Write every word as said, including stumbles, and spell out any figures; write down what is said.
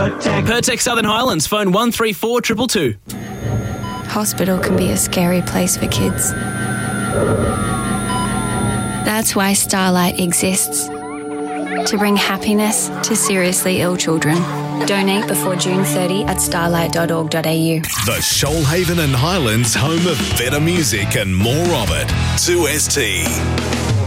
Pertec. Pertec Southern Highlands, phone one three four two two two. Hospital can be a scary place for kids. That's why Starlight exists. To bring happiness to seriously ill children. Donate before June thirtieth at starlight dot org dot a u. The Shoalhaven and Highlands home of better music and more of it. two S T.